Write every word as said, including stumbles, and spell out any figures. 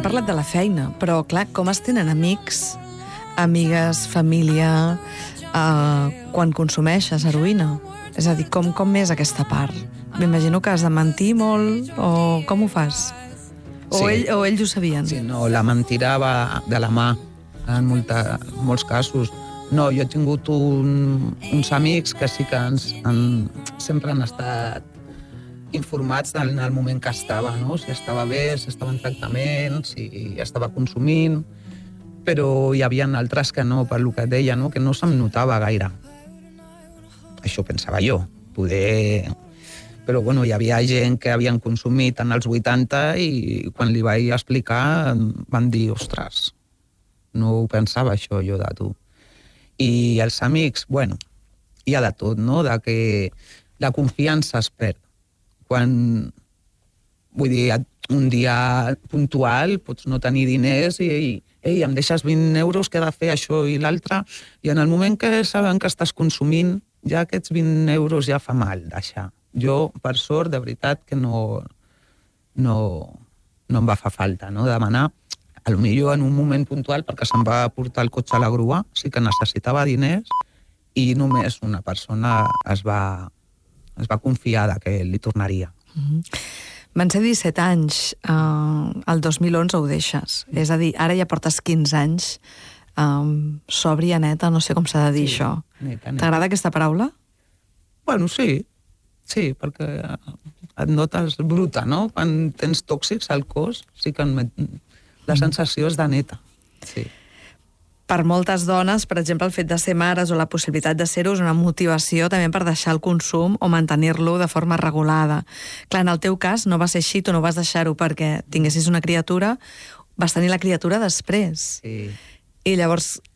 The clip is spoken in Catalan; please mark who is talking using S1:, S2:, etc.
S1: parlat de la feina, però, clar, com es tenen amics, amigues, família, eh, quan consumeixes heroïna? És a dir, com, com és aquesta part? M'imagino que has de mentir molt, o com ho fas? O,
S2: Sí.
S1: ell, o ells ho sabien?
S2: Sí, no, la mentira va de la mà en molta, molts casos. No, jo he tingut un, uns amics que sí que ens, en, sempre han estat informats en el moment que estava, no? Si estava bé, si estava en tractament, si estava consumint, però hi havia altres que no, per lo que deia, no? Que no se'm notava gaire. Això pensava jo. Poder... Però bueno, hi havia gent que havien consumit en els vuitanta i quan li vaig explicar van dir, ostres, no ho pensava això jo de tu. I els amics, bueno, hi ha de tot, no? De que la confiança es perd. Quan, vull dir, un dia puntual pots no tenir diners i, i ei, em deixes vint euros, que he de fer això i l'altre, i en el moment que saben que estàs consumint, ja aquests vint euros ja fa mal deixar. Jo, per sort, de veritat, que no, no, no em va fer falta, no? Demanar, a lo millor en un moment puntual, perquè se'm va portar el cotxe a la grua, sí que necessitava diners, i només una persona es va, es va confiar que li tornaria.
S1: Mm-hmm. Van ser disset anys, eh, el dos mil onze ho deixes. És a dir, ara ja portes quinze anys, eh, sòbria, neta, no sé com s'ha de dir, sí, això. Neta, neta. T'agrada aquesta paraula?
S2: Bueno, sí. Sí, perquè et notes bruta, no? Quan tens tòxics al cos, sí que la sensació és de neta. Sí.
S1: Per moltes dones, per exemple, el fet de ser mares o la possibilitat de ser-ho és una motivació també per deixar el consum o mantenir-lo de forma regulada. Clar, en el teu cas no va ser així, tu no vas deixar-ho perquè tinguessis una criatura, vas tenir la criatura després.
S2: Sí.
S1: I llavors